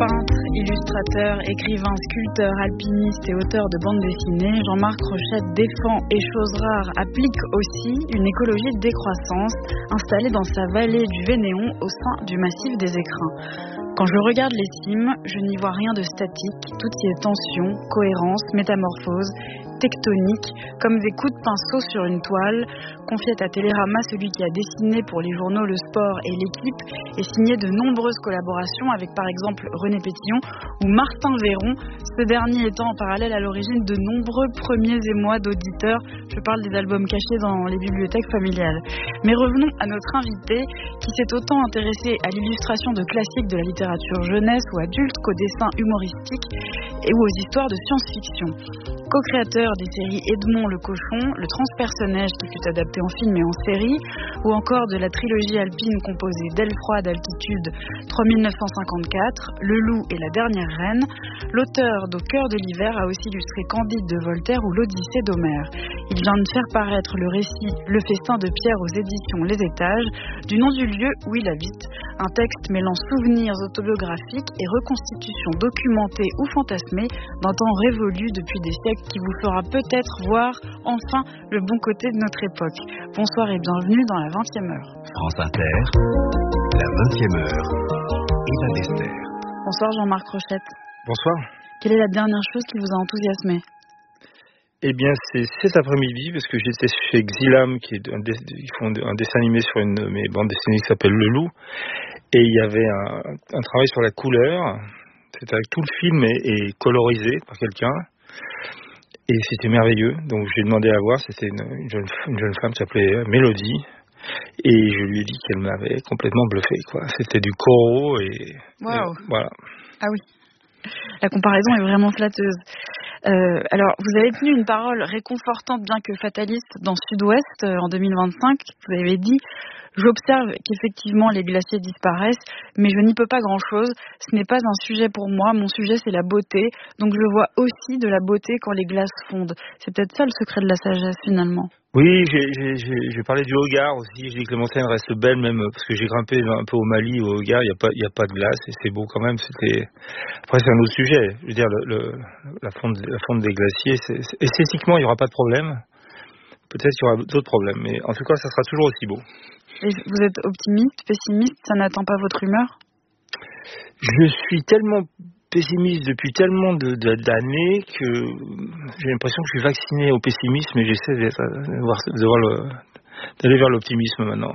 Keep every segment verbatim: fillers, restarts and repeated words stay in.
Peintre, illustrateur, écrivain, sculpteur, alpiniste et auteur de bandes dessinées, Jean-Marc Rochette défend et chose rare applique aussi une écologie de décroissance installée dans sa vallée du Vénéon au sein du massif des Écrins. Quand je regarde les cimes, je n'y vois rien de statique, tout y est tension, cohérence, métamorphose, tectonique, comme des coups de pinceau sur une toile. Confiait à Télérama, celui qui a dessiné pour les journaux Le Sport et L'Équipe et signé de nombreuses collaborations avec par exemple René Pétillon ou Martin Véron, ce dernier étant en parallèle à l'origine de nombreux premiers émois d'auditeurs. Je parle des albums cachés dans les bibliothèques familiales. Mais revenons à notre invité qui s'est autant intéressé à l'illustration de classiques de la littérature jeunesse ou adulte qu'au dessin humoristique et ou aux histoires de science-fiction. Co-créateur des séries Edmond le cochon, Le transpersonnage qui fut adapté en film et en série, ou encore de la trilogie alpine composée d'Elfroy d'altitude trois mille neuf cent cinquante-quatre, Le loup et la dernière reine, l'auteur d'Au cœur de l'hiver a aussi illustré Candide de Voltaire ou l'Odyssée d'Homère. Il vient de faire paraître le récit Le festin de Pierre aux éditions Les Étages, du nom du lieu où il habite, un texte mêlant souvenirs autobiographiques et reconstitutions documentées ou fantasmées d'un temps révolu depuis des siècles qui vous fera peut-être voir enfin le bon côté de notre époque. Bonsoir et bienvenue dans la vingtième heure. France Inter, la vingtième heure, Eva Bester. Bonsoir Jean-Marc Rochette. Bonsoir. Quelle est la dernière chose qui vous a enthousiasmé ? Eh bien, c'est cet après-midi, parce que j'étais chez Xilam, qui est un dess- ils font un dessin animé sur une de mes bandes dessinées qui s'appelle Le Loup, et il y avait un, un travail sur la couleur. C'était avec tout le film est, est colorisé par quelqu'un. Et c'était merveilleux, donc j'ai demandé à voir, c'était une, une, jeune, une jeune femme qui s'appelait Mélodie, et je lui ai dit qu'elle m'avait complètement bluffé, quoi. C'était du Corot et, wow. et voilà. Ah oui, la comparaison est vraiment flatteuse. Euh, alors, vous avez tenu une parole réconfortante, bien que fataliste, dans Sud-Ouest euh, en deux mille vingt-cinq. Vous avez dit « J'observe qu'effectivement les glaciers disparaissent, mais je n'y peux pas grand-chose. Ce n'est pas un sujet pour moi. Mon sujet, c'est la beauté. Donc, je vois aussi de la beauté quand les glaces fondent. » C'est peut-être ça le secret de la sagesse, finalement. Oui, j'ai, j'ai, j'ai, j'ai parlé du Hogar aussi. J'ai dit que les montagnes restent belles, même parce que j'ai grimpé un peu au Mali, au Hogar. Il n'y a pas, il y a pas de glace et c'est beau quand même. C'était. Après, c'est un autre sujet. Je veux dire, le, le, la fonte, la fonte des glaciers, c'est, c'est, esthétiquement, il n'y aura pas de problème. Peut-être qu'il y aura d'autres problèmes, mais en tout cas, ça sera toujours aussi beau. Et vous êtes optimiste, pessimiste, ça n'atteint pas votre humeur ? Je suis tellement pessimiste depuis tellement de, de, d'années que j'ai l'impression que je suis vacciné au pessimisme et j'essaie de, de voir, de voir le, d'aller vers l'optimisme maintenant.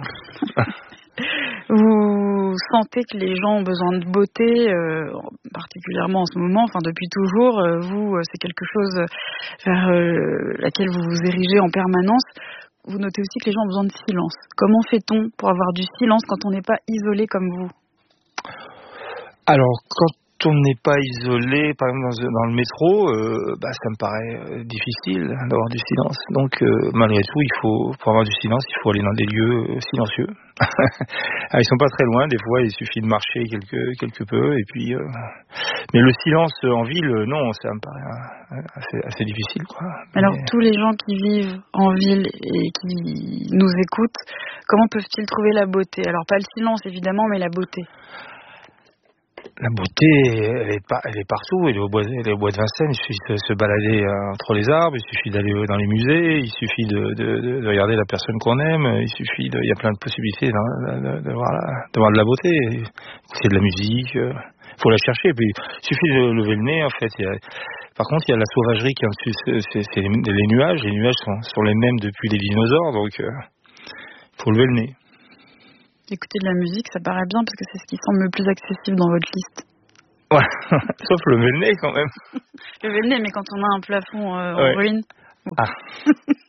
Vous sentez que les gens ont besoin de beauté, euh, particulièrement en ce moment, enfin depuis toujours. Euh, vous, c'est quelque chose vers euh, laquelle vous vous érigez en permanence. Vous notez aussi que les gens ont besoin de silence. Comment fait-on pour avoir du silence quand on n'est pas isolé comme vous ? Alors, quand on n'est pas isolé, par exemple dans, dans le métro, euh, bah, ça me paraît difficile d'avoir du silence. Donc, euh, malgré tout, il faut, pour avoir du silence, il faut aller dans des lieux euh, silencieux. Alors, ils sont pas très loin, des fois, il suffit de marcher quelque, quelque peu, et puis. Euh... Mais le silence en ville, non, ça me paraît assez, assez difficile, quoi. Alors, Mais... tous les gens qui vivent en ville et qui nous écoutent, comment peuvent-ils trouver la beauté ? Alors, pas le silence, évidemment, mais la beauté. La beauté, elle est, pas, elle est partout. Elle est, au bois, elle est au bois de Vincennes. Il suffit de se balader entre les arbres. Il suffit d'aller dans les musées. Il suffit de, de, de regarder la personne qu'on aime. Il suffit de, il y a plein de possibilités de, de, voir, la, de voir de la beauté. C'est de la musique. Il faut la chercher. Et puis, il suffit de lever le nez. En fait, il y a, par contre, il y a la sauvagerie qui est en dessus. C'est, c'est, c'est les, les nuages. Les nuages sont, sont les mêmes depuis les dinosaures. Donc, il euh, faut lever le nez. Écouter de la musique, ça paraît bien parce que c'est ce qui semble le plus accessible dans votre liste. Ouais, sauf lever le nez quand même. Lever le nez, mais quand on a un plafond euh, ouais. en ruine. Ah.